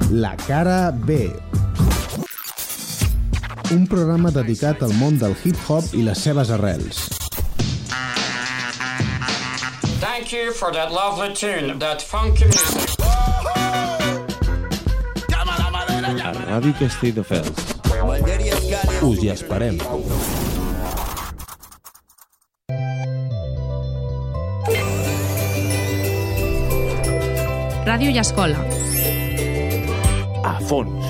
La cara B. Un programa dedicat al món del hip-hop i les seves arrels. Thank you for that lovely tune, that funky music. A Ràdio Castelldefels. Us hi esperem. Ràdio i Escola. A fons.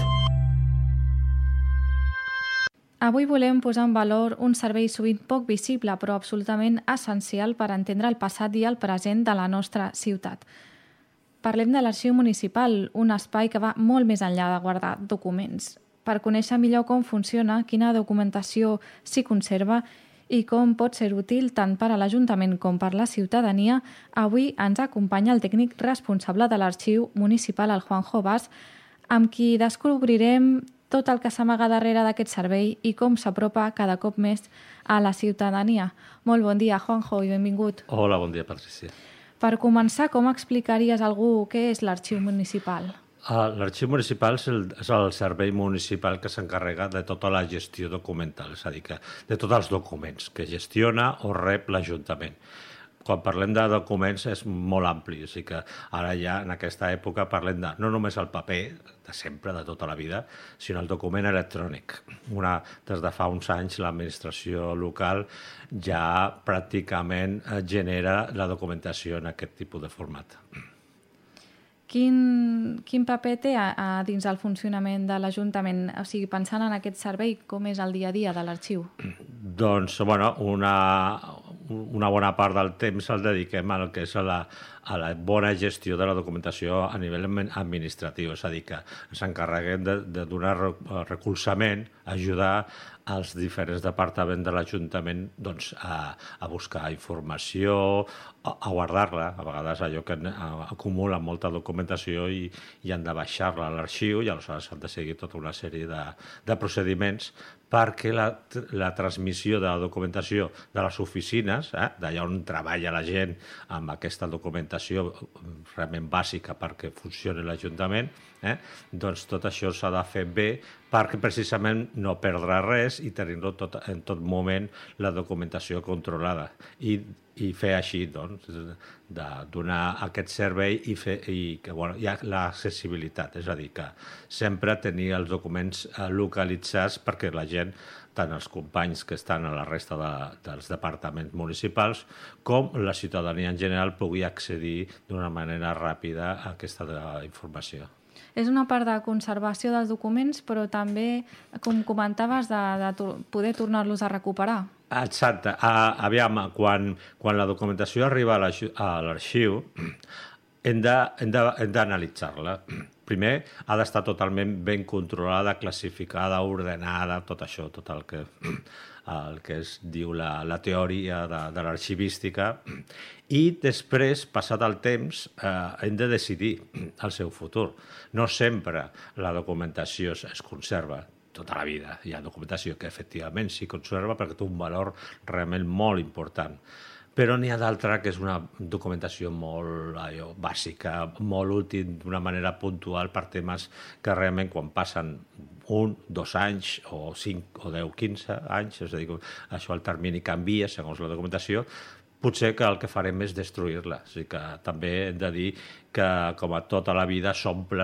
Avui volem posar en valor un servei sovint poc visible però absolutament essencial per entendre el passat i el present de la nostra ciutat. Parlem de l'Arxiu Municipal, un espai que va molt més enllà de guardar documents. Per conèixer millor com funciona, quina documentació s'hi conserva i com pot ser útil tant per a l'Ajuntament com per la ciutadania, avui ens acompanya el tècnic responsable de l'Arxiu Municipal, el Juanjo Bas, amb qui descobrirem tot el que s'amaga darrere d'aquest servei i com s'apropa cada cop més a la ciutadania. Molt bon dia, Juanjo, i benvingut. Hola, bon dia, Patricia. Per començar, com explicaries a algú què és l'Arxiu Municipal? L'Arxiu Municipal és el servei municipal que s'encarrega de tota la gestió documental, és a dir, de tots els documents que gestiona o rep l'Ajuntament. Quan parlem de documents és molt ampli, o sigui que ara ja en aquesta època parlem de no només el paper, de sempre, de tota la vida, sinó el document electrònic. Des de fa uns anys l'administració local ja pràcticament genera la documentació en aquest tipus de format. Quin paper té dins el funcionament de l'Ajuntament? O sigui, pensant en aquest servei, com és el dia a dia de l'arxiu? Doncs, bueno, una bona part del temps el dediquem al que és a la bona gestió de la documentació a nivell administratiu, és a dir, que ens encarreguem de donar recolzament, ajudar als diferents departaments de l'Ajuntament doncs, a buscar informació, a guardar-la. A vegades allò que acumula molta documentació i han de baixar-la a l'arxiu i aleshores han de seguir tota una sèrie de procediments perquè la transmissió de la documentació de les oficines, d'allà on treballa la gent amb aquesta documentació realment bàsica perquè funcioni l'Ajuntament, doncs tot això s'ha de fer bé perquè precisament no perdrà res i tenir-lo en tot moment la documentació controlada i fer així, doncs, de donar aquest servei i que hi ha l'accessibilitat, és a dir, que sempre tenir els documents localitzats perquè la gent, tant els companys que estan a la resta dels departaments municipals com la ciutadania en general pugui accedir d'una manera ràpida a aquesta informació. És una part de conservació dels documents, però també, com comentaves, de poder tornar-los a recuperar. Exacte. Aviam, quan la documentació arriba a l'arxiu, hem d'analitzar-la. Primer, ha d'estar totalment ben controlada, classificada, ordenada, tot això, tot el que es diu la teoria de l'arxivística. I després, passat el temps, hem de decidir el seu futur. No sempre la documentació es conserva tota la vida. Hi ha documentació que efectivament s'hi conserva perquè té un valor realment molt important. Però n'hi ha d'altra que és una documentació molt bàsica, molt útil d'una manera puntual per temes que realment quan passen 1, 2 anys o 5 o 10, 15 anys, és a dir, això el termini canvia segons la documentació, potser que el que farem és destruir-la. O sigui que també hem de dir que, com a tota la vida, s'omple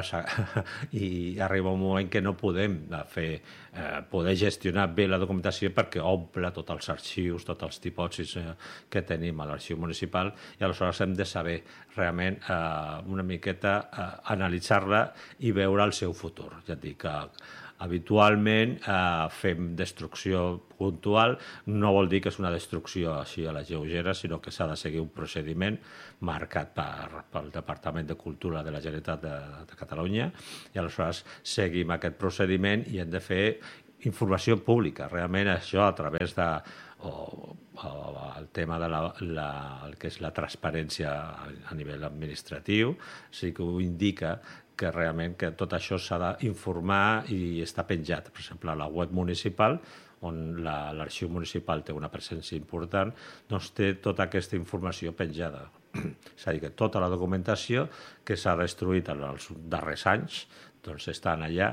i arriba un moment que no podem poder gestionar bé la documentació perquè omple tots els arxius, tots els tipòsics que tenim a l'arxiu municipal i aleshores hem de saber realment una miqueta analitzar-la i veure el seu futur. Ja et dic que habitualment fem destrucció puntual, no vol dir que és una destrucció així a la lleugera, sinó que s'ha de seguir un procediment marcat pel Departament de Cultura de la Generalitat de Catalunya i aleshores seguim aquest procediment i hem de fer informació pública. Realment això a través el tema de el que és la transparència a nivell administratiu sí que ho indica que realment que tot això s'ha d'informar i està penjat. Per exemple, a la web municipal, on l'arxiu municipal té una presència important, doncs té tota aquesta informació penjada. És a dir, que tota la documentació que s'ha destruït en els darrers anys, doncs estan allà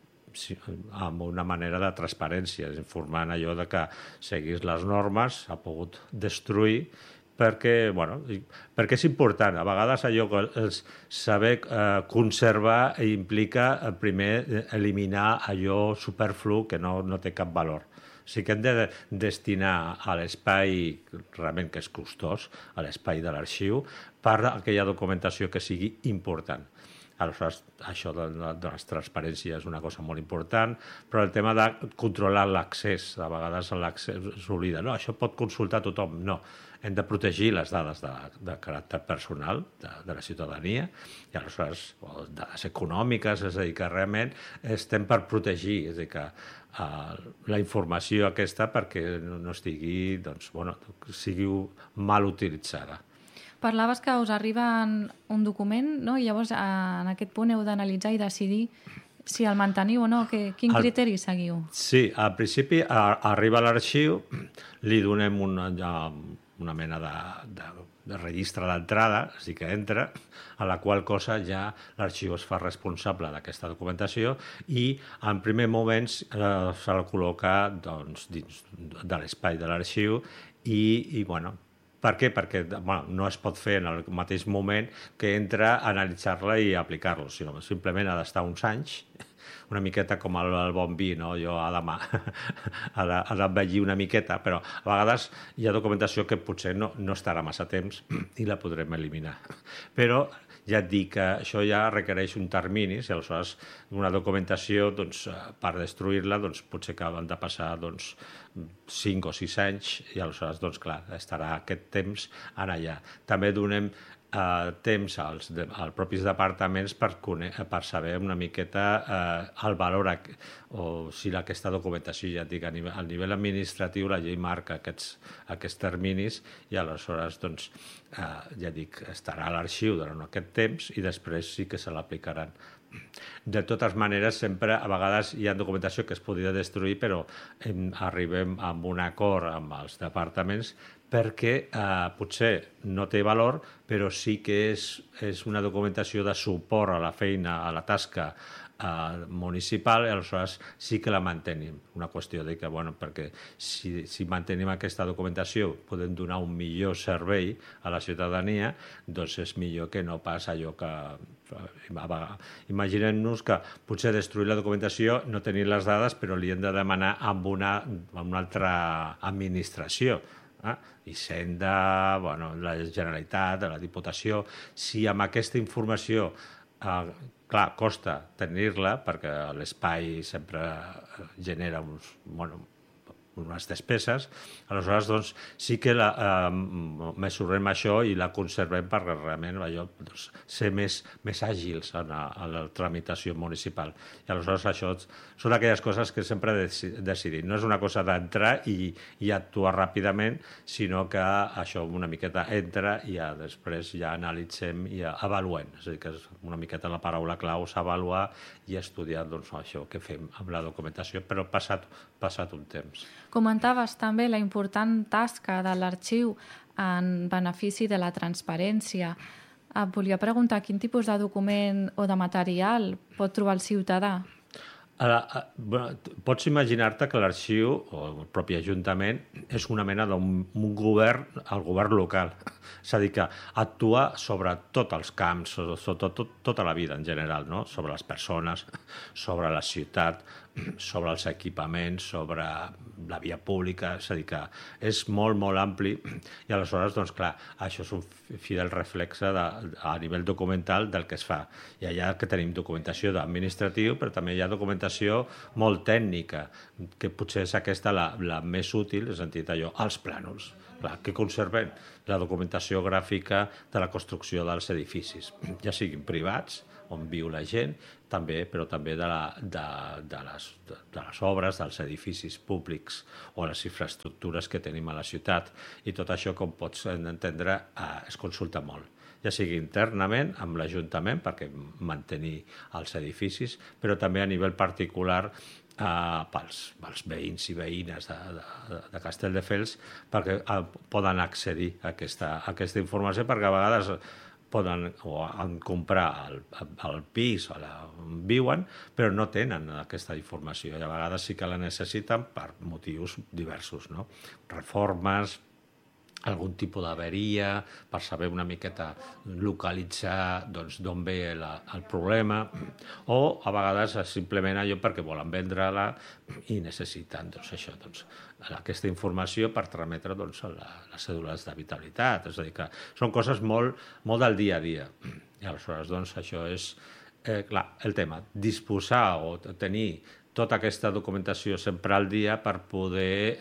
amb una manera de transparència, informant allò de que seguís les normes, ha pogut destruir, perquè és important. A vegades allò que saber conservar implica primer eliminar allò superflu que no té cap valor. Sí que hem de destinar a l'espai realment que és costós, a l'espai de l'arxiu, part d'aquella documentació que sigui important. Aleshores, això de les transparències és una cosa molt important, però el tema de controlar l'accés, a vegades l'accés s'oblida. No, això pot consultar tothom. No, hem de protegir les dades de caràcter personal de la ciutadania i aleshores dades econòmiques, és a dir, que realment estem per protegir, és a dir, que la informació aquesta perquè no estigui, doncs, sigui mal utilitzada. Parlaves que us arriba un document, no? I llavors en aquest punt heu d'analitzar i decidir si el manteniu o no. Quin criteri seguiu? Sí, al principi arriba a l'arxiu, li donem una mena de registre d'entrada, és a dir, que entra, a la qual cosa ja l'arxiu es fa responsable d'aquesta documentació i en primer moment se la col·loca dins de l'espai de l'arxiu i per què? Perquè no es pot fer en el mateix moment que entra a analitzar-la i aplicar-lo, sinó simplement ha d'estar uns anys, una miqueta com el bon vi, no? Jo ha d'envellir una miqueta, però a vegades hi ha documentació que potser no estarà massa temps i la podrem eliminar. Però ja et dic que això ja requereix un termini, si aleshores una documentació, per destruir-la, potser que han de passar 5 o 6 anys i aleshores, clar, estarà aquest temps allà. També donem temps als propis departaments per saber una miqueta el valor o si aquesta documentació, ja et dic, a nivell administratiu la llei marca aquests terminis i aleshores, ja dic, estarà a l'arxiu durant aquest temps i després sí que se l'aplicaran. De totes maneres, sempre, a vegades hi ha documentació que es podria destruir, però arribem a un acord amb els departaments perquè potser no té valor, però sí que és una documentació de suport a la feina, a la tasca municipal, i aleshores sí que la mantenim. Una qüestió de que, perquè si mantenim aquesta documentació podem donar un millor servei a la ciutadania, doncs és millor que no pas allò que... Imaginem-nos que potser destruir la documentació, no tenir les dades, però li hem de demanar amb una altra administració. Hisenda, la Generalitat, la Diputació. Si amb aquesta informació, clar, costa tenir-la, perquè l'espai sempre genera unes despeses, aleshores sí que mesurem això i la conservem per realment ser més àgils en la tramitació municipal. I aleshores això són aquelles coses que sempre decidim. No és una cosa d'entrar i actuar ràpidament, sinó que això una miqueta entra i després ja analitzem i avaluem. És a dir, que és una miqueta la paraula clau, s'avaluar i estudiar això que fem amb la documentació, però passat un temps. Comentaves també la important tasca de l'arxiu en benefici de la transparència. Et volia preguntar quin tipus de document o de material pot trobar el ciutadà? Pots imaginar-te que l'arxiu o el propi ajuntament és una mena d'un govern, el govern local. És a dir, que actua sobre tots els camps, sobre tota la vida en general, no? Sobre les persones, sobre la ciutat, sobre els equipaments, sobre la via pública, és a dir, que és molt, molt ampli i aleshores, clar, això és un fidel reflexe a nivell documental del que es fa. I allà que tenim documentació administratiu, però també hi ha documentació molt tècnica, que potser és aquesta la més útil, és sentit allò, els plànols. Clar, que conservem la documentació gràfica de la construcció dels edificis, ja siguin privats, on viu la gent, però també de les obres, dels edificis públics o les infraestructures que tenim a la ciutat. I tot això, com pots entendre, es consulta molt. Ja sigui internament amb l'Ajuntament, perquè mantenir els edificis, però també a nivell particular pels veïns i veïnes de Castelldefels, perquè poden accedir a aquesta informació, perquè a vegades poden o han comprar el pis on viuen, però no tenen aquesta informació i a vegades sí que la necessiten per motius diversos, no? Reformes, algun tipus d'averia, per saber una miqueta localitzar d'on ve el problema, o a vegades simplement allò perquè volen vendre-la i necessiten aquesta informació per trametre les cèdules d'habitabilitat. És a dir, que són coses molt del dia a dia. I aleshores, això és el tema, disposar o tenir tota aquesta documentació sempre al dia per poder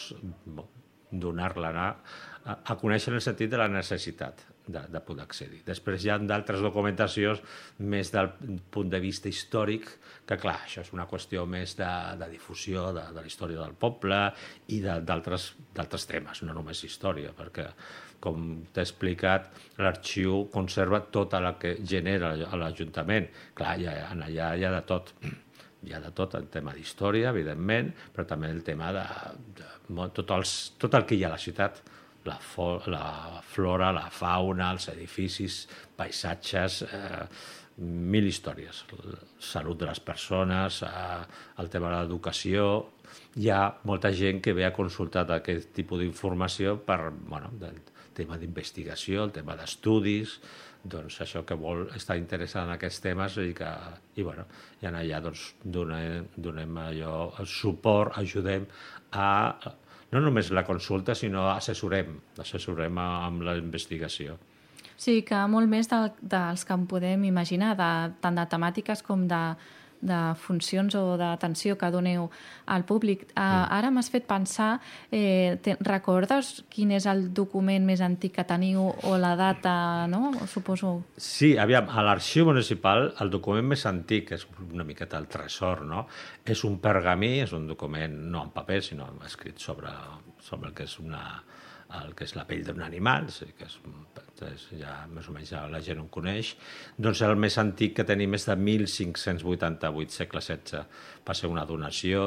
donar-la a conèixer en el sentit de la necessitat de poder accedir. Després hi ha d'altres documentacions més del punt de vista històric, que clar, això és una qüestió més de difusió de la història del poble i d'altres temes, no només història, perquè, com t'he explicat, l'arxiu conserva tota la que genera l'Ajuntament. Clar, allà hi ha de tot. Hi ha de tot, el tema d'història, evidentment, però també el tema de tot el que hi ha a la ciutat, la flora, la fauna, els edificis, paisatges, mil històries. Salut de les persones, el tema de l'educació. Hi ha molta gent que ve a consultar aquest tipus d'informació per el tema d'investigació, el tema d'estudis, doncs això que vol estar interessat en aquests temes i allà donem allò, suport, ajudem a no només la consulta, sinó assessorem amb la investigació. Sí, que molt més dels que en podem imaginar, tant de temàtiques com de funcions o d'atenció que doneu al públic. Ara m'has fet pensar, recordes quin és el document més antic que teniu o la data, no? Suposo. Sí, aviam, a l'arxiu municipal el document més antic, és una miqueta el tresor, no? És un pergamí, és un document no en paper, sinó escrit sobre el que és el que és la pell d'un animal, que ja més o menys la gent ho coneix. Doncs el més antic que tenim és de 1588, segle XVI. Va ser una donació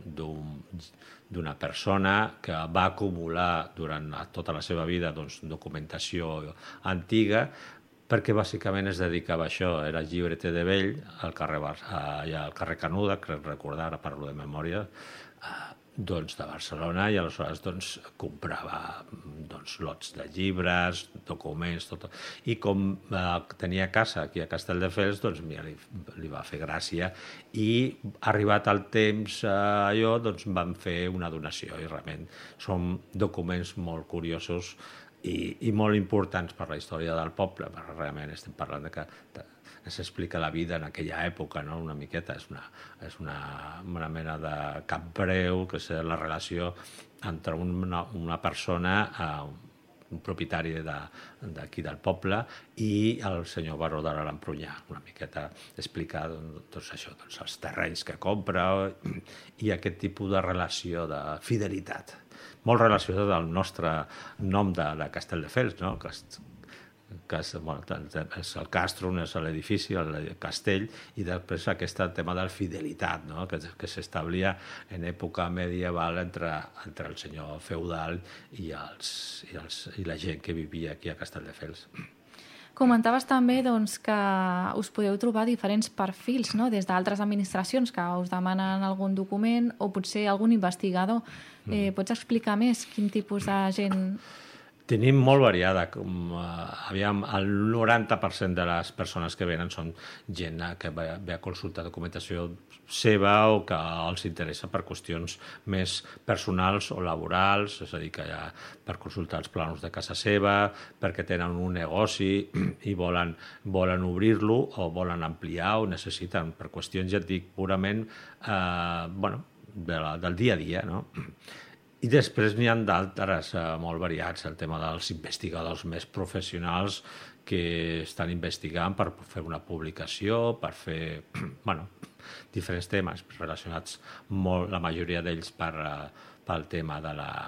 d'una persona que va acumular durant tota la seva vida documentació antiga, perquè bàsicament es dedicava a això. Era llibreter de vell al carrer Canuda, crec recordar, ara parlo de memòria, de Barcelona, i aleshores comprava lots de llibres, documents, tot. I com tenia casa aquí a Castelldefels, li va fer gràcia i arribat el temps van fer una donació i realment són documents molt curiosos i molt importants per la història del poble, perquè realment estem parlant de que s'explica la vida en aquella època, no? Una miqueta, és una mena de cambreu, que és la relació entre una persona, un propietari d'aquí del poble, i el senyor baró de l'Empunyà. Una miqueta explicar els terrenys que compra i aquest tipus de relació de fidelitat. Molt relacionat al nostre nom de Castelldefels, no? És el castrum, és l'edifici, el castell, i després aquest tema de la fidelitat, no? que s'establia en època medieval entre el senyor feudal i la gent que vivia aquí a Castelldefels. Comentaves també que us podeu trobar diferents perfils, no? Des d'altres administracions que us demanen algun document o potser algun investigador. Pots explicar més quin tipus de gent... Tenim molt variada. El 90% de les persones que venen són gent que ve a consultar documentació seva o que els interessa per qüestions més personals o laborals, és a dir, que per consultar els plànols de casa seva, perquè tenen un negoci i volen obrir-lo o volen ampliar o necessiten per qüestions, ja et dic, purament del dia a dia, no? I després n'hi ha d'altres molt variats, el tema dels investigadors més professionals que estan investigant per fer una publicació, per fer diferents temes relacionats molt, la majoria d'ells pel tema de la